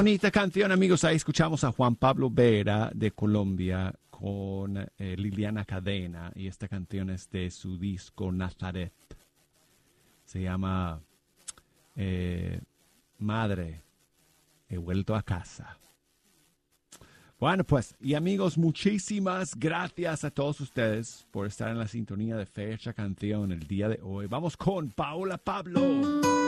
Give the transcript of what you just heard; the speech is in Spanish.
bonita canción, amigos. Ahí escuchamos a Juan Pablo Vera de Colombia con Liliana Cadena. Y esta canción es de su disco Nazaret. Se llama Madre, he vuelto a casa. Bueno, pues, y amigos, muchísimas gracias a todos ustedes por estar en la sintonía de Fecha Canción el día de hoy. Vamos con Paola Pablo.